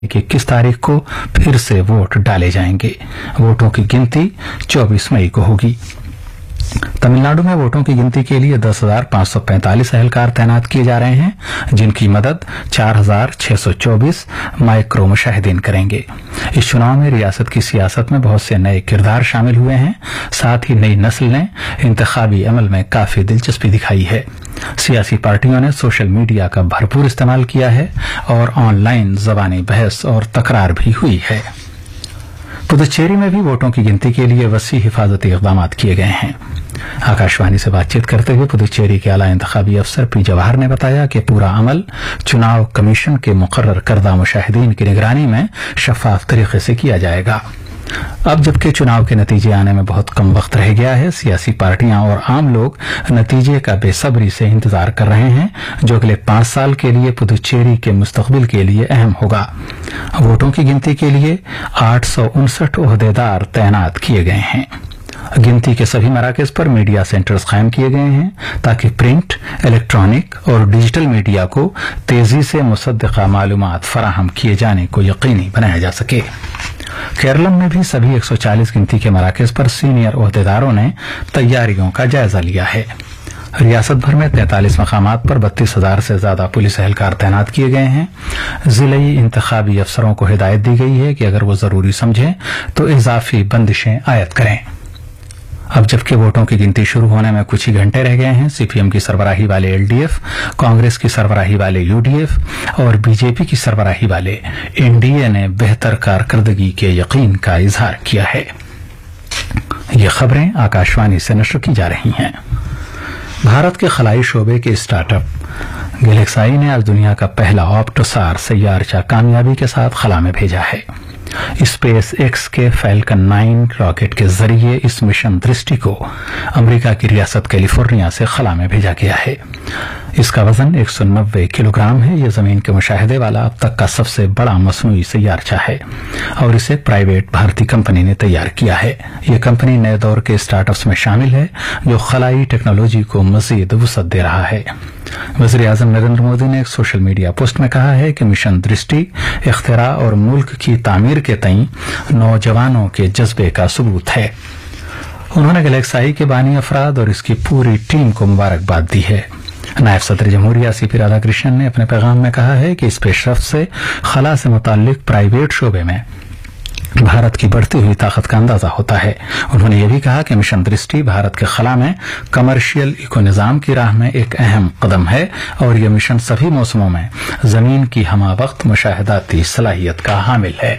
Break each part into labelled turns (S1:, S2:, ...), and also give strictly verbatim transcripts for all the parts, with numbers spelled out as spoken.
S1: कि इक्कीस तारीख को फिर से वोट डाले जाएंगे। वोटों की गिनती चौबीस मई को होगी। तमिलनाडु में वोटों की गिनती के लिए दस हजार पांच सौ पैंतालीस एहलकार तैनात किए जा रहे हैं, जिनकी मदद चार हजार छह सौ चौबीस माइक्रो मुशाहिदीन करेंगे। इस चुनाव में रियासत की सियासत में बहुत से नए किरदार शामिल हुए हैं। साथ ही नई नस्ल ने इंतखाबी अमल में काफी दिलचस्पी दिखाई है। सियासी पार्टियों ने सोशल मीडिया का भरपूर इस्तेमाल किया है और ऑनलाइन ज़बानी बहस और तकरार भी हुई है। पुदुचेरी में भी वोटों की गिनती के लिए वसी हिफाजती इक़दाम किए गए हैं। आकाशवाणी से बातचीत करते हुए पुदुचेरी के आला इंतखाबी अफसर पी जवाहर ने बताया कि पूरा अमल चुनाव कमीशन के मुकर्रर करदा मुशाहिदीन की निगरानी में शफाफ तरीके से किया जाएगा। अब जबकि चुनाव के नतीजे आने में बहुत कम वक्त रह गया है, सियासी पार्टियां और आम लोग नतीजे का बेसब्री से इंतजार कर रहे हैं, जो अगले पांच साल के लिए पुदुचेरी के मुस्तकबिल के लिए अहम होगा। वोटों की गिनती के लिए आठ सौ उनसठ ओहदेदार तैनात किए गए हैं। गिनती के सभी मराकज पर मीडिया सेंटर्स कायम किए गए हैं ताकि प्रिंट, इलेक्ट्रॉनिक और डिजिटल मीडिया को तेजी से मुसद्दिका मालूमात फराहम किए जाने को यकीनी बनाया जा सके। केरलम में भी सभी एक सौ चालीस गिनती के मराकज पर सीनियर ओहदेदारों ने तैयारियों का जायजा लिया है। रियासत भर में तैंतालीस मकामात पर बत्तीस हजार से ज्यादा पुलिस एहलकार तैनात किए गए हैं। जिले इंतखाबी अफसरों को हिदायत दी गई है कि अगर वो जरूरी समझें तो इजाफी बंदिशें आयद करें। अब जबकि वोटों की गिनती शुरू होने में कुछ ही घंटे रह गए हैं, सीपीएम की सरबराही वाले एलडीएफ, कांग्रेस की सरबराही वाले यूडीएफ और बीजेपी की सरबराही वाले एनडीए ने बेहतर कारकर्दगी के यकीन का इजहार किया है। ये खबरें आकाशवाणी से नश्र की जा रही हैं। भारत के खलाई शोबे के स्टार्टअप गैलेक्साई ने आज दुनिया का पहला ऑप्टोसार सैयारचा कामयाबी के साथ खला में भेजा है। स्पेस एक्स के फैल्कन नाइन रॉकेट के जरिए इस मिशन दृष्टि को अमेरिका की रियासत कैलिफोर्निया से खला में भेजा गया है। इसका वजन एक सौ नब्बे किलोग्राम है। यह जमीन के मुशाहिदे वाला अब तक का सबसे बड़ा मसनूई सैयारचा है और इसे प्राइवेट भारतीय कंपनी ने तैयार किया है। यह कंपनी नए दौर के स्टार्टअप्स में शामिल है जो खलाई टेक्नोलॉजी को मजीद वुसअत दे रहा है। वज़ीर आज़म नरेंद्र मोदी ने एक सोशल मीडिया पोस्ट में कहा है कि मिशन दृष्टि इख्तिरा और मुल्क की तामीर के तई नौजवानों के जज्बे का सबूत है। उन्होंने गैलेक्साई के बानी अफराद और इसकी पूरी टीम को मुबारकबाद दी है। नायब सदर जमहूरिया सीपी राधाकृष्णन ने अपने पैगाम में कहा है कि इस पेशरफ्त से खला से मुताल्लिक प्राइवेट शोबे में भारत की बढ़ती हुई ताकत का अंदाजा होता है। उन्होंने ये भी कहा कि मिशन दृष्टि भारत के खला में कमर्शियल इको निजाम की राह में एक अहम कदम है और यह मिशन सभी मौसमों में जमीन की हमा वक्त मुशाहिदाती सलाहियत का हामिल है।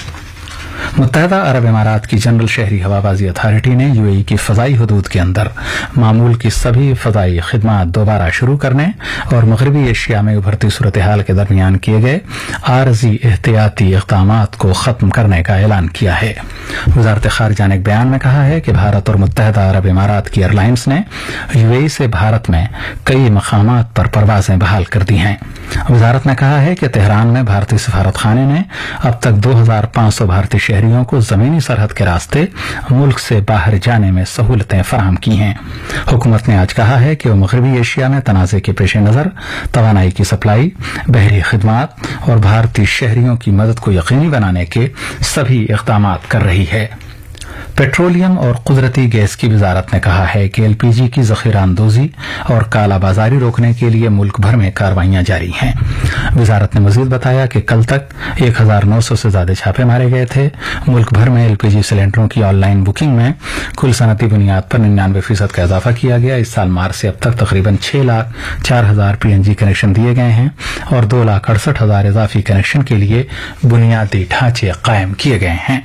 S1: मुत्तहदा अरब इमारात की जनरल शहरी हवाबाजी अथॉरिटी ने यूएई की फजाई हदूद के अंदर मामूल की सभी फजाई खिदमात दोबारा शुरू करने और मगरबी एशिया में उभरती सूरत हाल के दरमियान किए गए आरजी एहतियाती इक़दामात को खत्म करने का ऐलान किया है। वजारत खारजा ने एक बयान में कहा है कि भारत और मुत्तहदा अरब इमारात की एयरलाइंस ने यूएई से भारत में कई मकामात पर परवाजें बहाल कर दी हैं। वजारत ने कहा है कि तेहरान में भारतीय सफारत खाने ने अब तक दो हजार पांच सौ भारतीय शहरियों को जमीनी सरहद के रास्ते मुल्क से बाहर जाने में सहूलतें फराहम की हैं। हुकूमत ने आज कहा है कि वो मगरबी एशिया में तनाज़े के पेश नज़र तवानाई की सप्लाई, बहरी खिदमात और भारतीय शहरियों की मदद को यकीनी बनाने के सभी इक़दाम कर रही है। पेट्रोलियम और कुदरती गैस की वजारत ने कहा है कि एलपीजी की जखीरा अंदोजी और कालाबाजारी रोकने के लिए मुल्क भर में कार्रवाइयां जारी हैं। वजारत ने मजीद बताया कि कल तक एक हजार नौ सौ से ज्यादा छापे मारे गए थे। मुल्क भर में एलपीजी सिलेंडरों की ऑनलाइन बुकिंग में कुल सनती बुनियाद पर निन्यानवे फीसद का इजाफा किया गया। इस साल मार्च से अब तक तकरीबन छह लाख चार हजार पीएनजी कनेक्शन दिए गए हैं और दो लाख अड़सठ हजार इजाफी कनेक्शन के लिए बुनियादी ढांचे कायम किए गए हैं।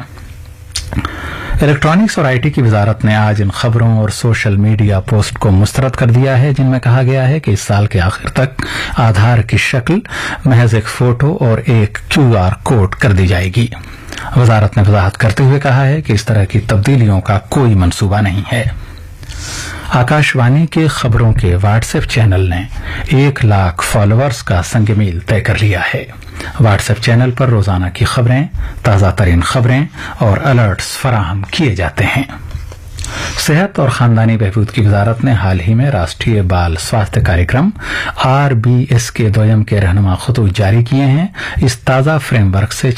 S1: इलेक्ट्रॉनिक्स और आईटी की वजारत ने आज इन खबरों और सोशल मीडिया पोस्ट को मुस्तरद कर दिया है जिनमें कहा गया है कि इस साल के आखिर तक आधार की शक्ल महज एक फोटो और एक क्यूआर कोड कर दी जाएगी। वजारत ने वजाहत करते हुए कहा है कि इस तरह की तब्दीलियों का कोई मंसूबा नहीं है। आकाशवाणी के खबरों के व्हाट्सएप चैनल ने एक लाख फॉलोअर्स का संग मील तय कर लिया है। व्हाट्सएप चैनल पर रोजाना की खबरें, ताज़ा तरीन खबरें और अलर्ट्स फराहम किए जाते हैं। सेहत और खानदानी बहबूद की वजारत ने हाल ही में राष्ट्रीय बाल स्वास्थ्य कार्यक्रम आर बी एस के दोयम के रहनुमा खतूत जारी किए हैं। इस ताज़ा फ्रेमवर्क से